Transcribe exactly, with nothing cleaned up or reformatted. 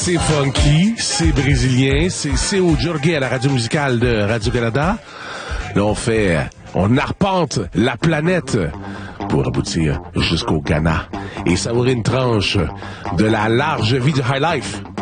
C'est funky, c'est brésilien, c'est Seu Jorge à la radio musicale de Radio-Canada. Là, on fait, on arpente la planète pour aboutir jusqu'au Ghana et savourer une tranche de la large vie du high life.